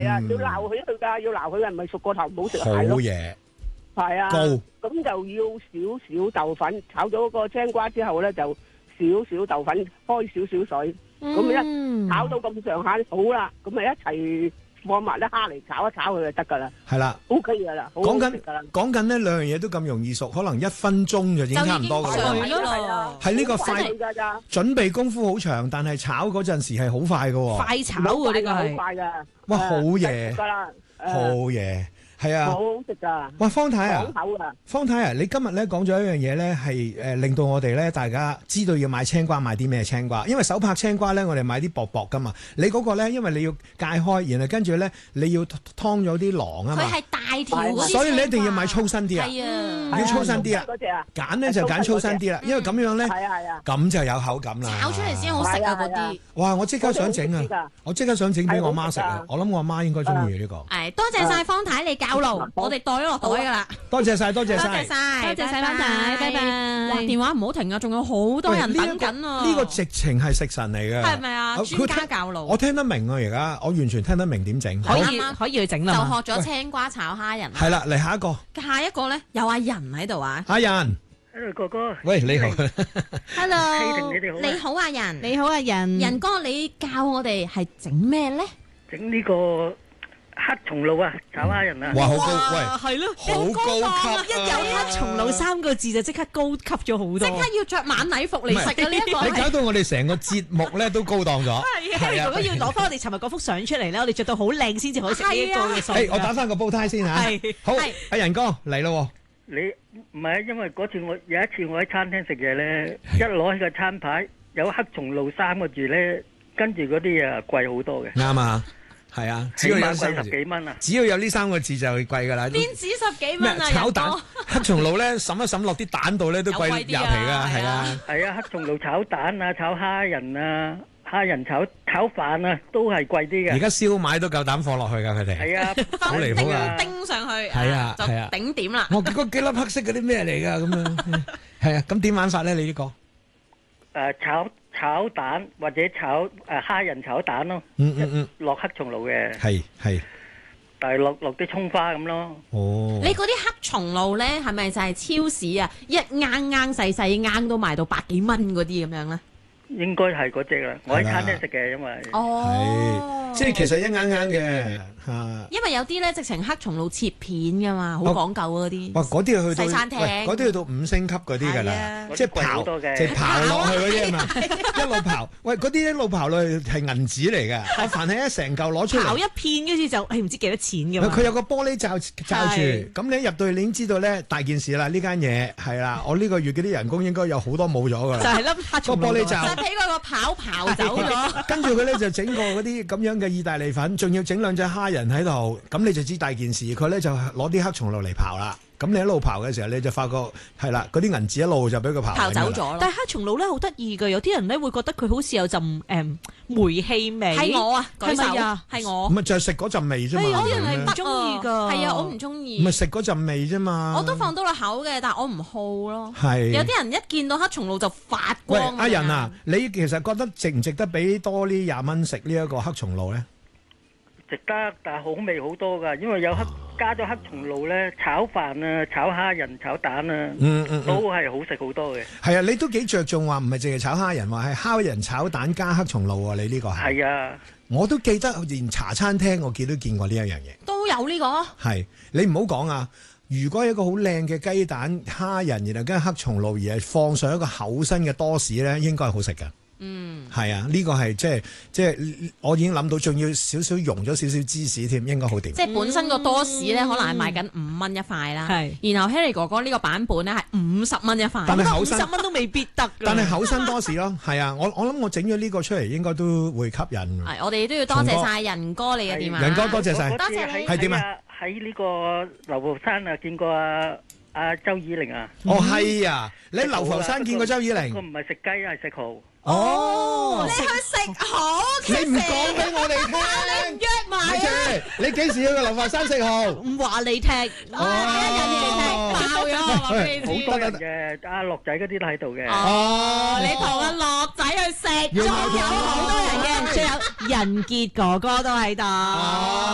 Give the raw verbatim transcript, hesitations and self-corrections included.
係啊，要鬧佢佢㗎，要鬧佢係咪熟過頭唔好食蟹咯？ 好嘢， 係啊， 高咁就要少少豆粉，炒咗個青瓜之後咧，就少少豆粉，開少少水，咁一炒到咁上下好啦，咁咪一齊放埋啲蝦嚟炒一炒佢就得㗎啦。 係啦 ，OK 㗎啦，好好講緊食㗎啦。 講緊呢兩樣嘢都咁容易熟，可能一分鐘就已經差唔多㗎啦。 係咯， 係啊， 係呢個快好㗎咋， 準備功夫好長，但係炒嗰陣時係好快㗎喎。 快炒喎呢個好係。 快㗎。 哇，好嘢， 㗎啦， 好嘢，係啊。 好好食㗎， 喂，方太啊爽，口㗎。 方太啊，你今日咧講咗一樣嘢咧，係誒令到我哋咧大家知道要買青瓜買啲咩青瓜，因為手拍青瓜咧，我哋買啲薄薄噶嘛。你嗰個咧，因為你要解開，然後跟住咧你要劏咗啲囊啊嘛， 佢係大條嗰啲， 所以你一定要買粗身啲啊， 係啊， 要粗身啲啊， 嗰隻啊， 揀咧就揀粗身啲啦，因為咁樣咧係啊係啊， 咁就有口感啦。 炒出嚟先好食啊嗰啲。 哇！我即刻想整啊，我即刻想整俾我媽食啊，我諗我媽應該中意呢個。 係多謝晒方太你教路，我哋袋咗落袋㗎啦。 多謝晒，多謝多謝晒。 晒， 多謝晒方太，拜拜。 哇！電話唔好停啊，仲有好多人等緊啊。 呢個直情係食神嚟嘅， 係咪啊？專家教路， 我聽得明啊！而家我完全聽得明點整， 可以可以去整啦。 就學咗青瓜炒蝦仁。 係啦，嚟下一個， 下一個咧有阿仁喺度啊。 阿仁， Hello 哥哥， 喂你好， Hello， 你哋好啊你好啊仁， 你好啊，仁仁哥，你教我哋係整咩咧？ 整呢個黑松露啊，炒蝦仁啊， 哇好高， 係咯， 喂好高級一有黑松露三個字就即刻高級咗好多。 即刻要着晚禮服嚟食啊！呢一個你搞到我哋成個節目咧都高檔咗， 係啊，如果要攞翻我哋尋日嗰幅相出嚟咧，我哋着到好靚先至可以食呢一個嘅餸。 誒我打翻個煲呔先嚇， 係好，阿仁哥嚟咯， 你唔係因為嗰次我有一次我喺餐廳食嘢咧，一攞起個餐牌有黑松露三個字咧，跟住嗰啲啊貴好多嘅， 啱啊，係啊，只起要有碼貴十三個字， 幾蚊啊， 只要有呢三個字就貴㗎啦。 邊止十幾咩蚊啊？ 炒蛋仁哥黑松露咧，滲一滲落啲蛋度咧都貴廿皮㗎，係啊。 係啊，黑松露炒蛋啊，炒蝦仁啊，蝦仁炒炒飯啊，都係貴啲嘅。 而家燒賣都夠膽放落去㗎，佢哋。 係啊， 好離譜啊！ 叮上去， 係啊就係啊頂點啦。 我嗰幾粒黑色嗰啲咩嚟㗎？咁樣係啊，咁點玩法咧？你呢個？ 誒炒炒蛋或者炒誒蝦仁炒蛋咯， 嗯嗯嗯， 落黑松露嘅， 係係。 但係落落啲葱花咁咯。 哦。 你嗰啲黑松露咧，係咪就係超市啊？一啱啱細細啱都賣到百幾蚊嗰啲咁樣咧？ 應該係嗰只啦，我喺餐廳食嘅，因為哦， 係，即係其實一啱啱嘅嚇。 因為有啲咧直情黑松露切片噶嘛，好講究嗰啲。 哇！嗰啲去到西餐廳喂嗰啲去到五星級嗰啲㗎啦係啊， 即係嗰啲貴好刨多嘅即係刨落去嗰啲啊嘛，一路刨。喂，嗰啲一路刨落去係銀紙嚟嘅，我凡係一成嚿攞出嚟。 刨一片跟住就誒唔知幾多錢㗎嘛。 佢有個玻璃罩罩住， 係咁你一入到去你已經知道咧大件事啦。呢間嘢係啦，我呢個月嗰啲人工應該有好多冇咗㗎啦。 就係粒黑個松露玻璃罩就。俾嗰個刨刨走咗。 跟住佢咧就整個嗰啲咁樣嘅意大利粉，仲要整兩隻蝦仁喺度，咁你就知大件事。佢咧就攞啲黑松露嚟刨啦。咁你一路刨嘅時候，你就發覺係啦，嗰啲銀紙一路就俾佢刨刨走緊㗎啦。 咗咯。 但係黑松露咧好得意㗎，有啲人咧會覺得佢好似有陣誒煤氣味。 係我啊，舉手係咪啊？ 係我。 咪就係食嗰陣味啫嘛。 係有啲人係咪係唔中意㗎。 係啊，我唔中意。 咪食嗰陣味啫嘛。 我都放到落口嘅，但係我唔好咯。 係。 有啲人一見到黑松露就發喂， 光。 阿仁啊，你其實覺得值唔值得俾多呢廿蚊食呢一個黑松露咧？ 值得，但係好味好多噶，因為有黑加咗黑松露咧，炒飯啊、炒蝦仁、炒蛋啊， 嗯嗯都係好食好多嘅。 係啊，你都幾着重話唔係淨係炒蝦仁，話係蝦仁炒蛋加黑松露喎。你呢個係？ 係啊， 我都記得連茶餐廳我見都見過呢一樣嘢。 都有呢個。 係你唔好講啊！如果有一個好靚嘅雞蛋蝦仁，然後跟黑松露而係放上一個厚身嘅多士咧，應該係好食㗎。 嗯， 係啊，呢個係即係即係我已經諗到，仲要少少溶咗少少芝士添，應該好掂。 即係本身個多士咧，可能係賣緊五蚊一塊啦。 係然後 Harry 哥哥呢個版本咧係五十蚊一塊。 但係厚身五十蚊都未必得㗎。 但係厚身多士咯，係啊，我我諗我整咗呢個出嚟，應該都會吸引。 係，我哋都要多謝晒仁哥你嘅電話。 仁哥多謝晒， 多謝你係點啊？ 喺呢個流浮山啊，見過阿阿周以玲啊。 哦，係啊，你喺流浮山見過周以玲？ 個唔係食雞，係食蠔。 哦， 你去食好， 你唔講俾我哋聽， 約埋啊！你幾時去流浮山食蠔？ 唔話你聽， 哦，一人你哋聽，爆咗我話俾你知。 好多人嘅，阿樂仔嗰啲都喺度嘅。 哦，你同阿樂仔去食，仲有好多人嘅， 仲有仁傑哥哥都喺度。